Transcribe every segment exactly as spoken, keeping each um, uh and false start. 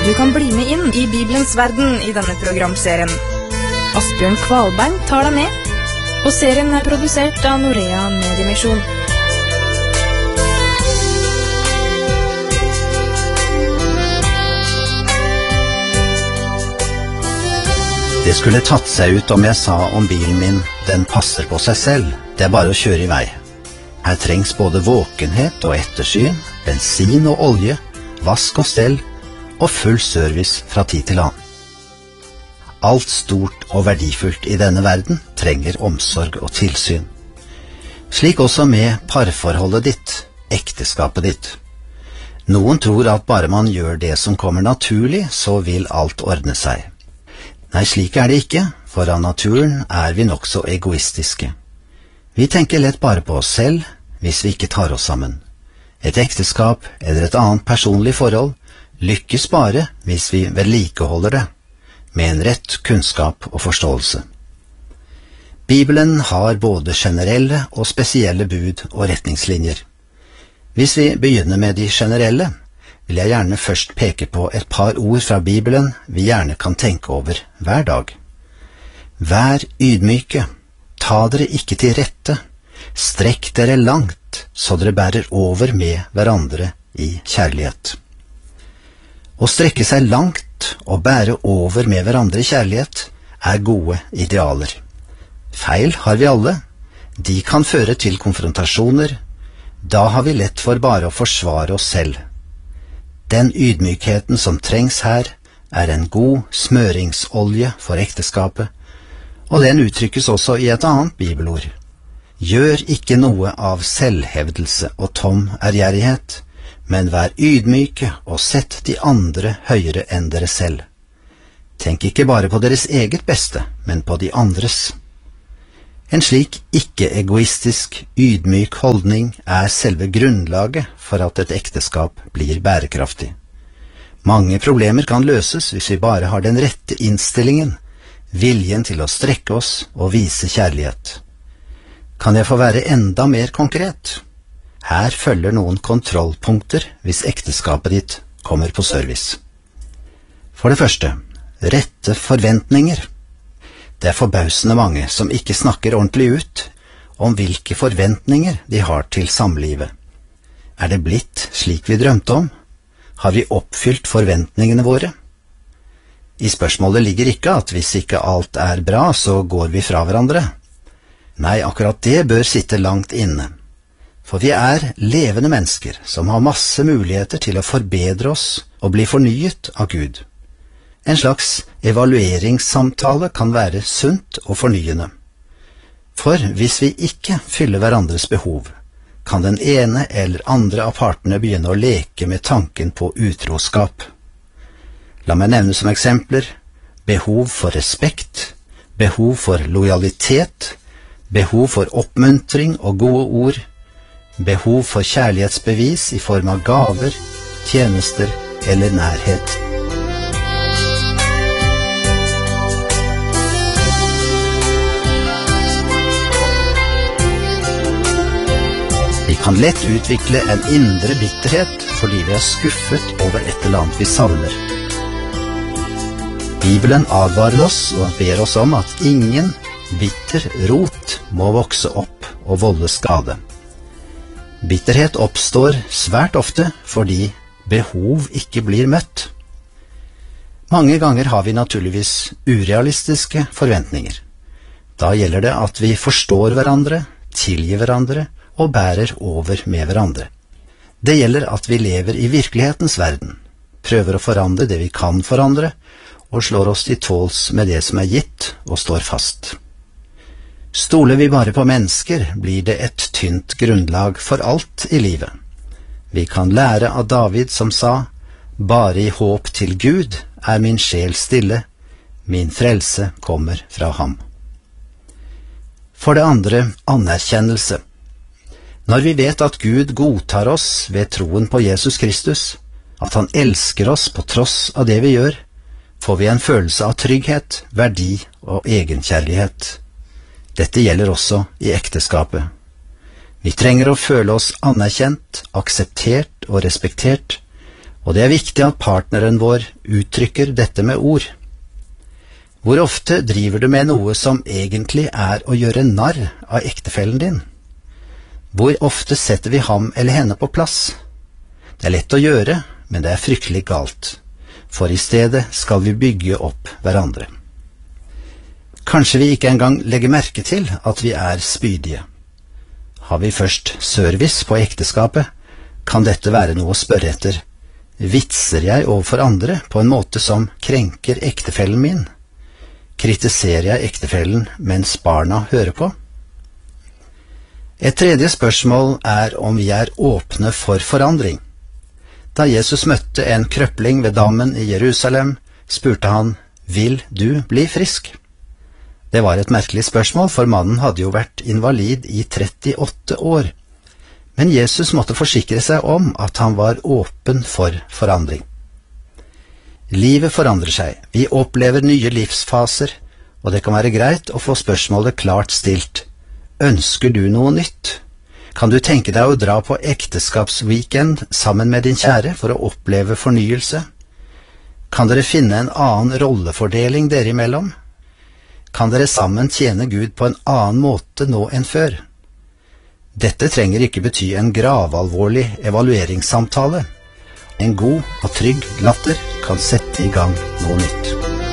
Du kan bli med inn i Bibelens verden i denne programserien. Asbjørn Kvalberg tar deg med, og serien er produsert av Norea Mediemisjon. Det skulle tatt seg ut om jeg sa om bilen min, den passer på seg selv, det er bare å kjøre i vei. Her trengs både våkenhet og ettersyn, bensin og olje, vask og stell, og full service fra tid til annen. Alt stort og verdifullt i denne verden trenger omsorg og tilsyn. Slik også med parforholdet ditt, ekteskapet ditt. Noen tror at bare man gjør det som kommer naturlig, så vil alt ordne seg. Nei, slik er det ikke, for av naturen er vi nok så egoistiske. Vi tenker lett bare på oss selv, hvis vi ikke tar oss sammen. Et ekteskap eller et annet personlig forhold lykkes bare hvis vi vedlikeholder det, med en rett kunnskap og forståelse. Bibelen har både generelle og spesielle bud og retningslinjer. Hvis vi begynner med de generelle, vil jeg gjerne først peke på et par ord fra Bibelen vi gjerne kan tenke over hver dag. Vær ydmyke, ta dere ikke til rette, strekk dere langt, så dere bærer over med hverandre i kjærlighet. Å strekke seg langt og bære over med hverandre i kjærlighet er gode idealer. Feil har vi alle. De kan føre til konfrontasjoner. Da har vi lett for bare å forsvare oss selv. Den ydmykheten som trengs her, er en god smøringsolje for ekteskapet, og den uttrykkes også i et annet bibelord. Gjør ikke noe av selvhevdelse og tom ærgjerrighet, men vær ydmyke og sett de andre høyere enn dere selv. Tenk ikke bare på deres eget beste, men på de andres. En slik ikke-egoistisk, ydmyk holdning er selve grunnlaget for at et ekteskap blir bærekraftig. Mange problemer kan løses hvis vi bare har den rette innstillingen, viljen til å strekke oss og vise kjærlighet. Kan jeg få være enda mer konkret? Her følger noen kontrollpunkter hvis ekteskapet ditt kommer på service. For det første, rette forventninger. Det er forbausende mange som ikke snakker ordentlig ut om hvilke forventninger de har til samlivet. Er det blitt slik vi drømte om? Har vi oppfylt forventningene våre? I spørsmålet ligger ikke at hvis ikke alt er bra, så går vi fra hverandre. Nei, akkurat det bør sitte langt inne. For vi er levende mennesker som har masse muligheter til å forbedre oss og bli fornyet av Gud. En slags evalueringssamtale kan være sunt og fornyende. For hvis vi ikke fyller hverandres behov, kan den ene eller andre av partene begynne å leke med tanken på utroskap. La meg nevne som eksempler behov for respekt, behov for lojalitet, behov for oppmuntring og gode ord, behov for kjærlighetsbevis i form av gaver, tjenester eller nærhet. Vi kan lett utvikle en indre bitterhet fordi vi er skuffet over et eller annet vi savner. Bibelen advarer oss og ber oss om at ingen bitter rot må vokse opp og volde skade. Bitterhet oppstår svært ofte fordi behov ikke blir møtt. Mange ganger har vi naturligvis urealistiske forventninger. Da gjelder det at vi forstår hverandre, tilgir hverandre og bærer over med hverandre. Det gjelder at vi lever i virkelighetens verden, prøver å forandre det vi kan forandre, og slår oss til tåls med det som er gitt og står fast. Stoler vi bare på mennesker, blir det et tynt grunnlag for alt i livet. Vi kan lære av David som sa, «Bare i håp til Gud er min sjel stille, min frelse kommer fra ham.» For det andre, anerkjennelse. Når vi vet at Gud godtar oss ved troen på Jesus Kristus, at han elsker oss på tross av det vi gjør, får vi en følelse av trygghet, verdi og egenkjærlighet. Dette gjelder også i ekteskapet. Vi trenger å føle oss anerkjent, akseptert og respektert, Og det er viktig at partneren vår uttrykker dette med ord. Hvor ofte driver du med noe som egentlig er å gjøre narr av ektefellen din? Hvor ofte setter vi ham eller henne på plass? Det er lett å gjøre, men det er fryktelig galt, for i stedet skal vi bygge opp hverandre. Kanskje vi ikke engang legger merke til at vi er spydige. Har vi først service på ekteskapet, kan dette være noe å spørre etter. Vitser jeg overfor andre på en måte som krenker ektefellen min? Kritiserer jeg ektefellen mens barna hører på? Et tredje spørsmål er om vi er åpne for forandring. Da Jesus møtte en krøpling ved dammen i Jerusalem, spurte han, «Vil du bli frisk?» Det var et merkelig spørsmål, for mannen hadde jo vært invalid i trettiåtte år. Men Jesus måtte forsikre seg om at han var åpen for forandring. Livet forandrer seg, vi opplever nye livsfaser, og det kan være greit å få spørsmålet klart stilt. Ønsker du noe nytt? Kan du tenke deg å dra på ekteskapsweekend sammen med din kjære for å oppleve fornyelse? Kan dere finne en annen rollefordeling dere imellom? Kan dere sammen tjene Gud på en annen måte nå enn før? Dette trenger ikke bety en gravalvorlig evalueringssamtale. En god og trygg latter kan sette i gang noe nytt.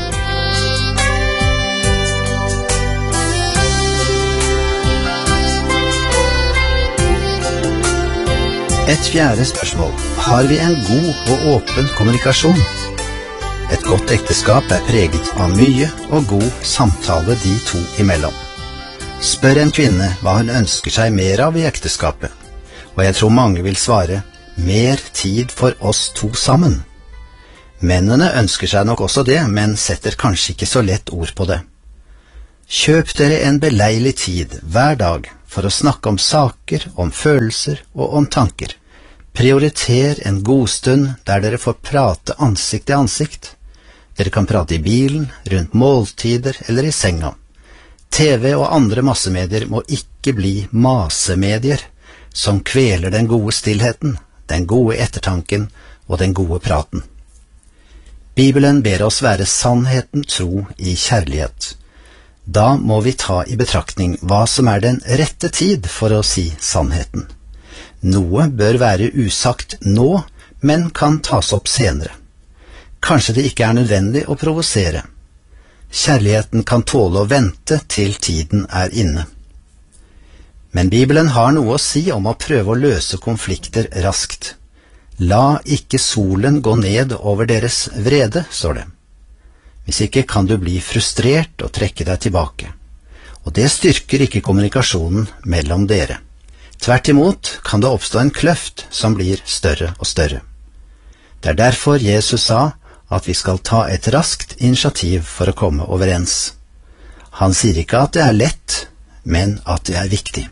Et fjerde spørsmål. Har vi en god og åpen kommunikasjon? Et godt ekteskap er preget av mye og god samtale de to imellom. Spør en kvinne hva hun ønsker seg mer av i ekteskapet, og jeg tror mange vil svare, mer tid for oss to sammen. Mennene ønsker seg nok også det, men setter kanskje ikke så lett ord på det. Kjøp dere en beleilig tid hver dag for å snakke om saker, om følelser og om tanker. Prioriter en god stund der dere får prate ansikt til ansikt. Dere kan prate i bilen, rundt måltider eller i senga. T V og andre massemedier må ikke bli masemedier som kveler den gode stillheten, den gode ettertanken og den gode praten. Bibelen ber oss være sannheten tro i kjærlighet. Da må vi ta i betraktning hva som er den rette tid for å si sannheten. Noe bør være usagt nå, men kan tas opp senere. Kanskje det ikke er nødvendig å provosere. Kjærligheten kan tåle å vente til tiden er inne. Men Bibelen har noe å si om å prøve å løse konflikter raskt. La ikke solen gå ned over deres vrede, står det. Hvis ikke kan du bli frustrert og trekke deg tilbake. Og det styrker ikke kommunikasjonen mellom dere. Tvert imot kan det oppstå en kløft som blir større og større. Det er derfor Jesus sa at vi skal ta et raskt initiativ for å komme overens. Han sier ikke at det er lett, men at det er viktig.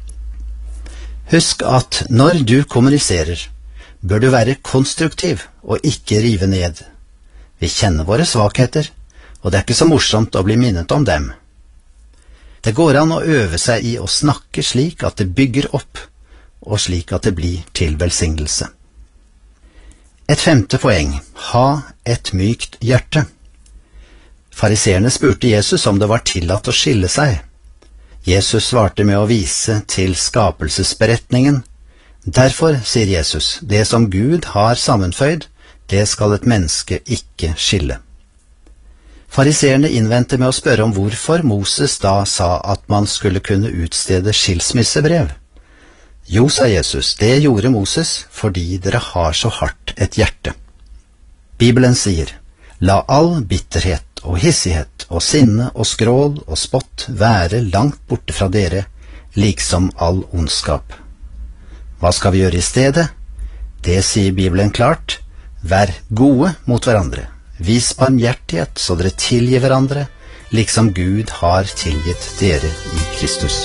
Husk at når du kommuniserer, bør du være konstruktiv og ikke rive ned. Vi kjenner våre svakheter, og det er ikke så morsomt å bli minnet om dem. Det går an å øve seg i å snakke slik at det bygger opp, og slik at det blir til velsignelse. Et femte poeng, ha et mykt hjerte. Fariseerne spurte Jesus om det var tillatt å skille seg. Jesus svarte med å vise til skapelsesberetningen. Derfor, sier Jesus, det som Gud har sammenføyd, det skal et menneske ikke skille. Fariseerne innvendte med å spørre om hvorfor Moses da sa at man skulle kunne utstede skilsmissebrev. Jo, sa Jesus, det gjorde Moses fordi dere har så hardt et hjerte. Bibelen sier, la all bitterhet og hissighet og sinne og skrål og spott være langt borte fra dere, liksom all ondskap. Hva skal vi gjøre i stedet? Det sier Bibelen klart, vær gode mot hverandre, vis barmhjertighet så dere tilgir hverandre, liksom Gud har tilgitt dere i Kristus.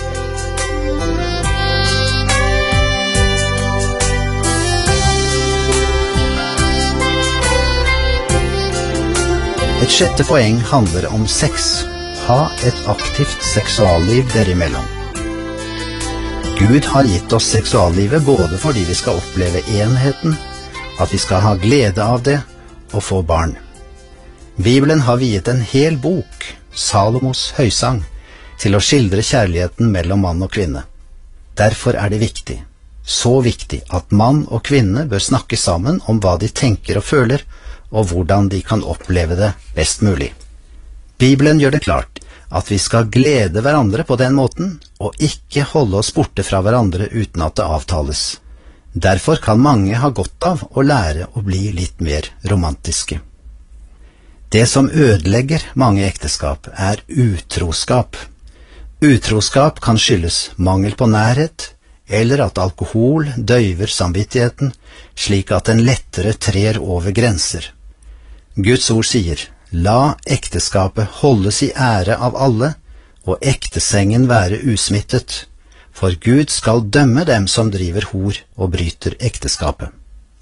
Et sjette poeng handler om sex. Ha et aktivt seksualliv dere imellom. Gud har gitt oss seksuallivet både fordi vi skal oppleve enheten, at vi skal ha glede av det og få barn. Bibelen har viet en hel bok, Salomos høysang, til å skildre kjærligheten mellom mann og kvinne. Derfor er det viktig, så viktig, at mann og kvinne bør snakke sammen om hva de tenker og føler, og hvordan de kan oppleve det best mulig. Bibelen gjør det klart at vi skal glede hverandre på den måten, og ikke holde oss borte fra hverandre uten at det avtales. Derfor kan mange ha godt av å lære å bli litt mer romantiske. Det som ødelegger mange ekteskap er utroskap. Utroskap kan skyldes mangel på nærhet, eller at alkohol døyver samvittigheten, slik at den lettere trer over grenser. Guds ord sier: la ekteskapet holdes i ære av alle, og ektesengen være usmittet, for Gud skal dømme dem som driver hor og bryter ekteskapet.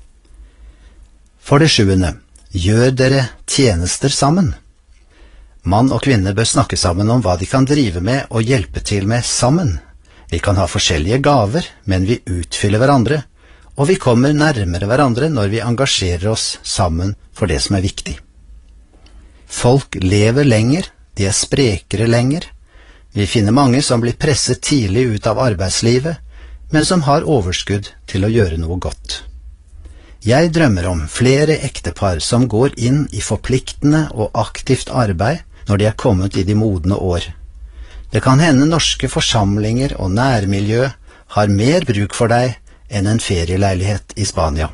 For det sjuende, gjør dere tjenester sammen. Mann og kvinne bør snakke sammen om hva de kan drive med og hjelpe til med sammen. Vi kan ha forskjellige gaver, men vi utfyller hverandre, og vi kommer nærmere hverandre når vi engasjerer oss sammen for det som er viktig. Folk lever lenger, de er sprekere lenger. Vi finner mange som blir presset tidlig ut av arbeidslivet, men som har overskudd til å gjøre noe godt. Jeg drømmer om flere ektepar som går inn i forpliktende og aktivt arbeid når de er kommet i de modne år. Det kan hende norske forsamlinger og nærmiljø har mer bruk for deg enn en ferieleilighet i Spania.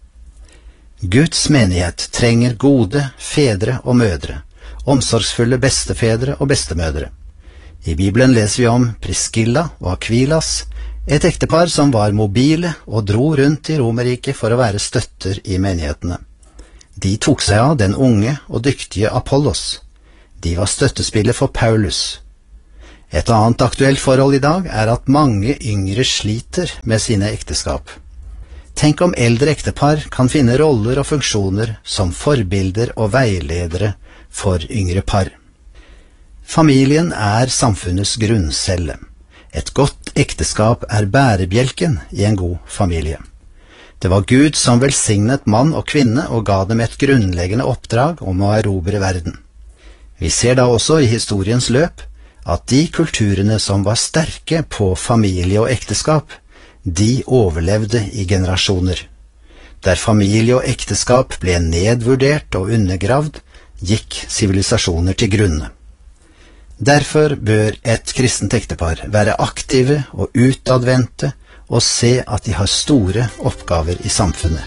Guds menighet trenger gode fedre og mødre, omsorgsfulle bestefedre og bestemødre. I Bibelen leser vi om Priscilla og Aquilas, et ektepar som var mobile og dro rundt i Romerriket for å være støtter i menighetene. De tok seg av den unge og dyktige Apollos. De var støttespiller for Paulus. Et annet aktuelt forhold i dag er at mange yngre sliter med sine ekteskap. Tenk om eldre ektepar kan finne roller og funksjoner som forbilder og veiledere for yngre par. Familien er samfunnets grunncelle. Et godt ekteskap er bærebjelken i en god familie. Det var Gud som velsignet mann og kvinne og ga dem et grunnleggende oppdrag om å erobre verden. Vi ser da også i historiens løp at de kulturene som var sterke på familie og ekteskap, de overlevde i generasjoner. Der familie og ekteskap ble nedvurdert og undergravd, gikk sivilisasjoner til grunne. Derfor bør et kristent ektepar være aktive og utadvendte og se at de har store oppgaver i samfunnet.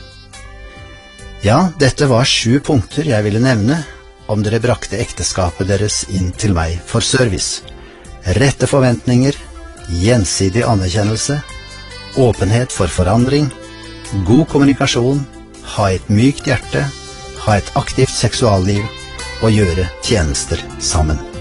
Ja, dette var sju punkter jeg ville nevne om dere brakte ekteskapet deres inn til meg for service. Rette forventninger, gjensidig anerkjennelse, åpenhet for forandring, god kommunikasjon, ha et mykt hjerte, ha et aktivt seksualliv og gjøre tjenester sammen.